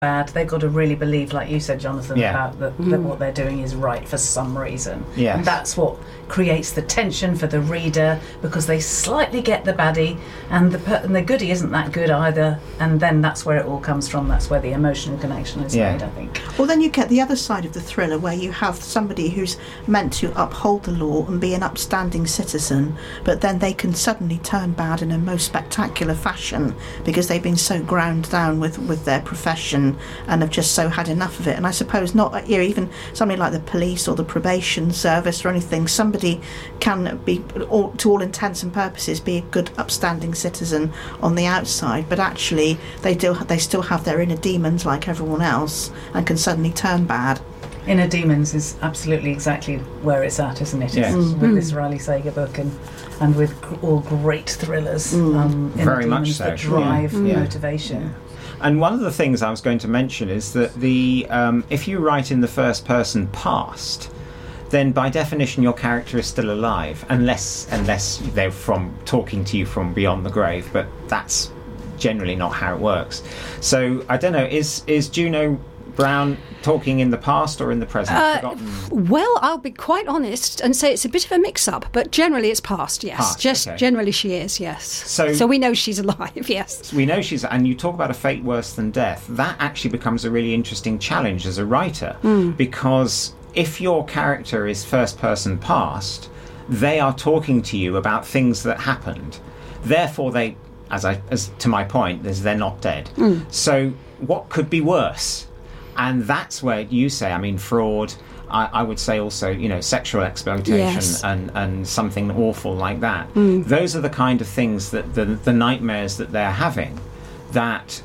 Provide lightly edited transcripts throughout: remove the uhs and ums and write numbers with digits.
bad. They've got to really believe, like you said, Jonathan, Yeah. about that what they're doing is right for some reason. Yes. And that's what creates the tension for the reader, because they slightly get the baddie, and the goodie isn't that good either. And then that's where it all comes from. That's where the emotional connection is made, I think. Well, then you get the other side of the thriller, where you have somebody who's meant to uphold the law and be an upstanding citizen, but then they can suddenly turn bad in a most spectacular fashion because they've been so ground down with their profession and have just so had enough of it. And I suppose not, even somebody like the police or the probation service or anything, somebody can be, to all intents and purposes, be a good upstanding citizen on the outside, but actually they still have their inner demons like everyone else and can suddenly turn bad. Inner Demons is absolutely exactly where it's at, isn't it? Yes. With this Riley Sager book and with all great thrillers. Inner Very much Demons so. that drive Yeah. motivation. Yeah. And one of the things I was going to mention is that if you write in the first person past, then by definition your character is still alive, unless they're from talking to you from beyond the grave. But that's generally not how it works. So I don't know. Is Juno Brown talking in the past or in the present? Well, I'll be quite honest and say it's a bit of a mix-up, but generally it's past, yes. Generally she is, yes. So we know she's alive, yes. We know and you talk about a fate worse than death. That actually becomes a really interesting challenge as a writer, because if your character is first-person past, they are talking to you about things that happened. Therefore, they, as to my point, they're not dead. So what could be worse? And that's where you say, I mean, fraud, I would say also, sexual exploitation, yes. and something awful like that. Those are the kind of things that the nightmares that they're having, that's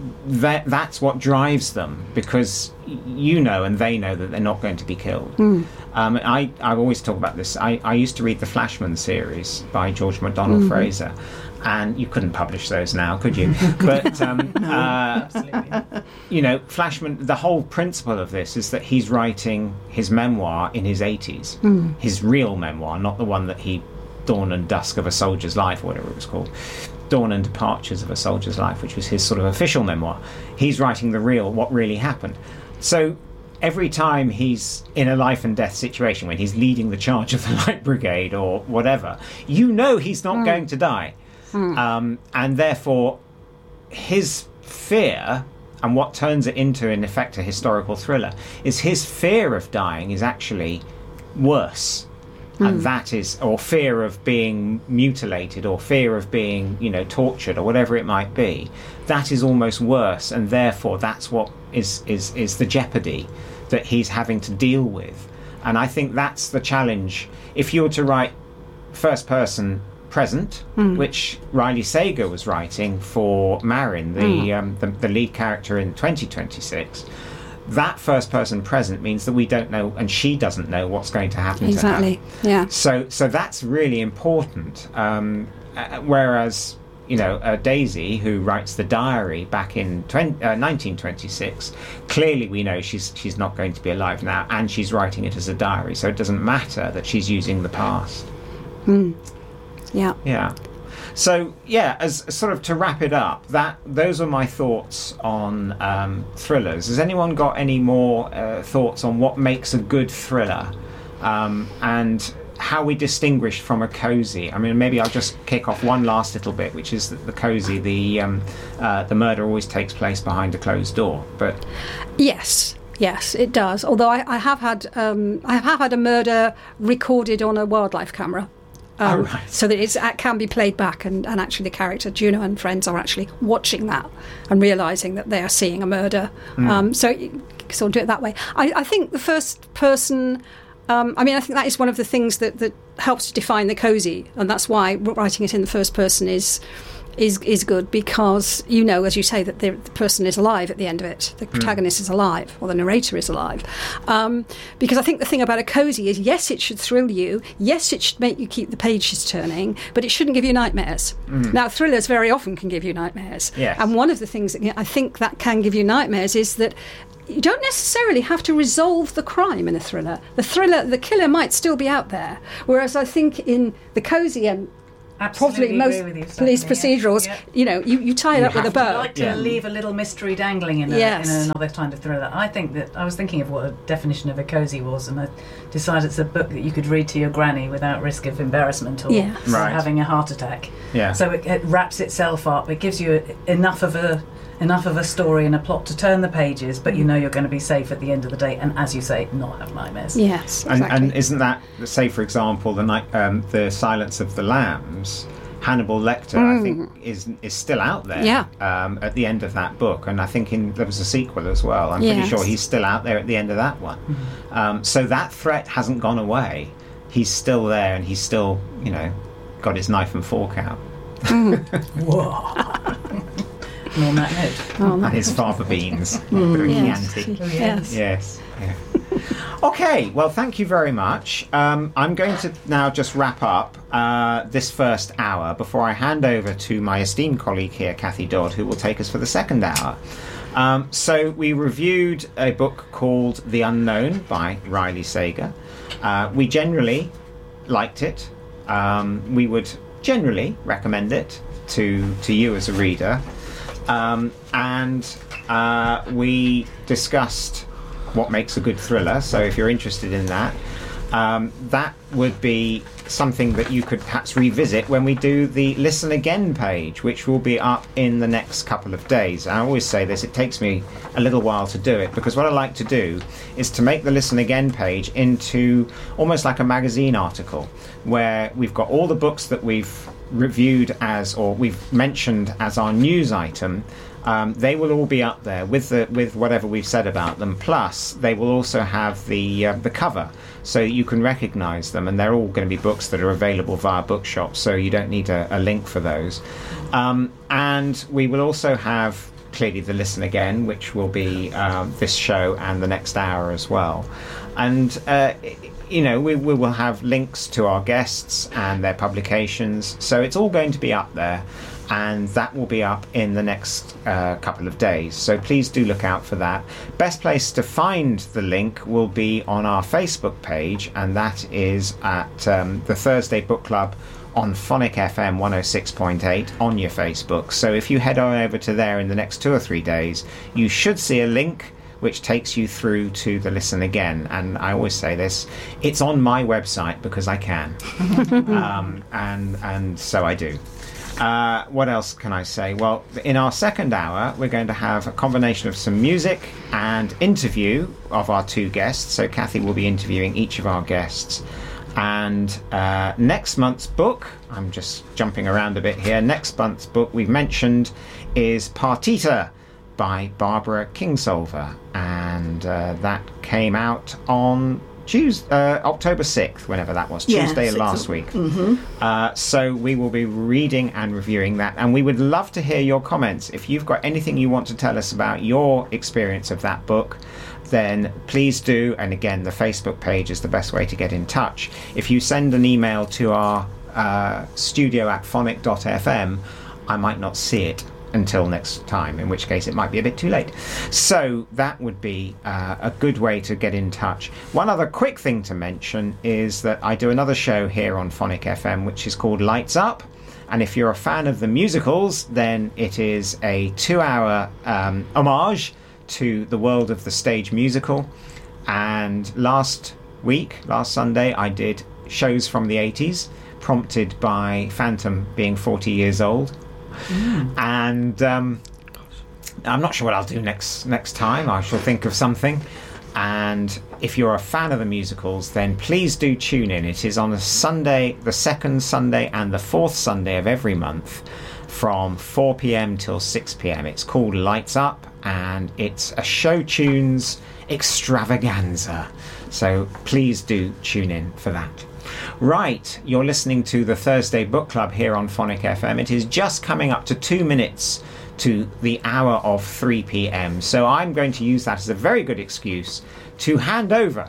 what drives them, because and they know that they're not going to be killed. I always talk about this. I used to read the Flashman series by George MacDonald Fraser, and you couldn't publish those now, could you? But Absolutely. Flashman, the whole principle of this is that he's writing his memoir in his 80s, his real memoir, not the one that Dawn and Dusk of a Soldier's Life, or whatever it was called, Dawn and Departures of a Soldier's Life, which was his sort of official memoir. He's writing what really happened. So every time he's in a life and death situation, when he's leading the charge of the Light Brigade or whatever, he's not going to die. And therefore his fear, and what turns it into in effect a historical thriller, is his fear of dying is actually worse. And that is, or fear of being mutilated, or fear of being, tortured, or whatever it might be. That is almost worse, and therefore that's what is the jeopardy that he's having to deal with. And I think that's the challenge. If you were to write first person present, which Riley Sager was writing for Marin, the lead character in 2026. That first person present means that we don't know, and she doesn't know what's going to happen to her. Exactly, yeah. So that's really important. Whereas, Daisy, who writes the diary back in 1926, clearly we know she's not going to be alive now, and she's writing it as a diary. So it doesn't matter that she's using the past. Yeah. Yeah. So, as sort of to wrap it up, those are my thoughts on thrillers. Has anyone got any more thoughts on what makes a good thriller, and how we distinguish from a cosy? I mean, maybe I'll just kick off one last little bit, which is that the cosy, the murder always takes place behind a closed door. But yes, it does. Although I have had a murder recorded on a wildlife camera. Right. So that it can be played back, and actually the character Juno and friends are actually watching that and realising that they are seeing a murder. So you sort of do it that way. I think the first person, I think that is one of the things that helps to define the cosy, and that's why writing it in the first person is good, because as you say, that the person is alive at the end of it. The protagonist is alive, or the narrator is alive. Because I think the thing about a cosy is, yes, it should thrill you, yes, it should make you keep the pages turning, but it shouldn't give you nightmares. Now, thrillers very often can give you nightmares. Yes. And one of the things that I think that can give you nightmares is that you don't necessarily have to resolve the crime in a thriller. The killer might still be out there. Whereas I think in the cosy, and Absolutely probably most agree with you, police certainly, procedurals, yeah. you tie it You up with a have to bow. I like to leave a little mystery dangling in Yes. another kind of thriller. I think that I was thinking of what a definition of a cosy was, and I decided it's a book that you could read to your granny without risk of embarrassment or Yes. Right. having a heart attack. Yeah. So it wraps itself up. It gives you enough of a story and a plot to turn the pages, but you know you're going to be safe at the end of the day, and as you say, not have nightmares. Yes, And, exactly. and isn't that, say for example, the Silence of the Lambs? Hannibal Lecter, I think, is still out there. Yeah. At the end of that book, and I think there was a sequel as well. I'm pretty Yes. sure he's still out there at the end of that one. So that threat hasn't gone away. He's still there, and he's still, got his knife and fork out. Whoa. And on that note. Oh, And his fava beans. Bit of yes. Chianti. Yes. Yes. Yeah. Okay, well, thank you very much. I'm going to now just wrap up this first hour before I hand over to my esteemed colleague here, Kathy Dodd, who will take us for the second hour. So we reviewed a book called The Unknown by Riley Sager. We generally liked it. We would generally recommend it to you as a reader. And we discussed what makes a good thriller, so if you're interested in that, that would be something that you could perhaps revisit when we do the Listen Again page, which will be up in the next couple of days. I always say this, it takes me a little while to do it, because what I like to do is to make the Listen Again page into almost like a magazine article, where we've got all the books that we've reviewed or we've mentioned as our news item. They will all be up there with whatever we've said about them. Plus, they will also have the cover, so you can recognise them, and they're all going to be books that are available via bookshops, so you don't need a link for those. And we will also have clearly the Listen Again, which will be this show and the next hour as well. And we will have links to our guests and their publications, so it's all going to be up there. And that will be up in the next couple of days. So please do look out for that. Best place to find the link will be on our Facebook page, and that is at the Thursday Book Club on Phonic FM 106.8 on your Facebook. So if you head on over to there in the next 2 or 3 days, you should see a link which takes you through to the Listen Again. And I always say this, it's on my website because I can. And so I do. What else can I say? Well, in our second hour, we're going to have a combination of some music and interview of our two guests. So Kathy will be interviewing each of our guests. And next month's book, I'm just jumping around a bit here, next month's book we've mentioned is Partita by Barbara Kingsolver. And that came out on October 6th, whenever that was, Tuesday last week. So we will be reading and reviewing that, and we would love to hear your comments. If you've got anything you want to tell us about your experience of that book, then please do. And again, the Facebook page is the best way to get in touch. If you send an email to our studio@phonic.fm, I might not see it until next time, in which case it might be a bit too late. So that would be a good way to get in touch. One other quick thing to mention is that I do another show here on Phonic FM which is called Lights Up, and if you're a fan of the musicals, then it is a 2-hour homage to the world of the stage musical. And last Sunday, I did shows from the 80s, prompted by Phantom being 40 years old. And I'm not sure what I'll do next time. I shall think of something. And if you're a fan of the musicals, then please do tune in. It is on a Sunday, the second Sunday and the fourth Sunday of every month, from 4 p.m. till 6 p.m. It's called Lights Up, and it's a show tunes extravaganza. So please do tune in for that. Right, you're listening to the Thursday Book Club here on Phonic FM. It is just coming up to 2 minutes to the hour of 3 p.m. So I'm going to use that as a very good excuse to hand over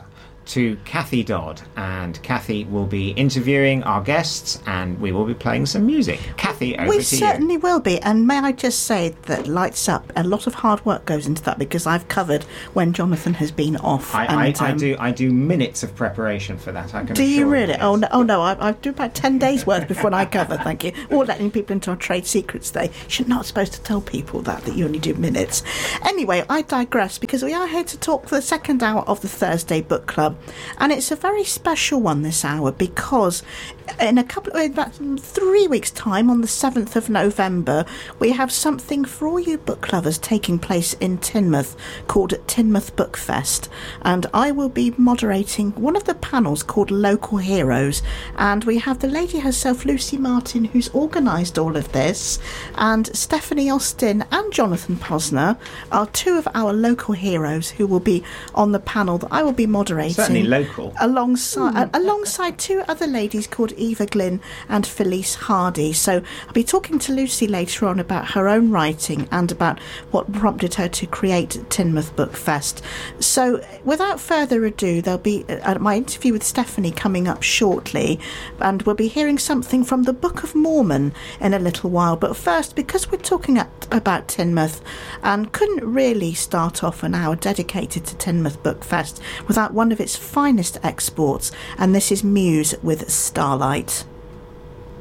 to Kathy Dodd, and Kathy will be interviewing our guests, and we will be playing some music. Kathy, over to you. We certainly will be, and may I just say that Lights Up, a lot of hard work goes into that because I've covered when Jonathan has been off. I do minutes of preparation for that. I can. Do you assure really? Yes. Oh no! I do about 10 days worth before I cover. Thank you. Or letting people into our trade secrets. You're not supposed to tell people that you only do minutes. Anyway, I digress because we are here to talk for the second hour of the Thursday Book Club, and it's a very special one this hour because in about 3 weeks' time, on the 7th of November, we have something for all you book lovers taking place in Teignmouth called Teignmouth Book Fest, and I will be moderating one of the panels called Local Heroes, and we have the lady herself, Lucy Martin, who's organised all of this, and Stephanie Austin and Jonathan Posner are two of our local heroes who will be on the panel that I will be moderating. Certainly local. Alongside two other ladies called Eva Glynn and Felice Hardy. So I'll be talking to Lucy later on about her own writing and about what prompted her to create Teignmouth Book Fest. So without further ado, there'll be my interview with Stephanie coming up shortly, and we'll be hearing something from the Book of Mormon in a little while. But first, because we're talking about Teignmouth, and couldn't really start off an hour dedicated to Teignmouth Book Fest without one of its finest exports, and this is Muse with Starlight.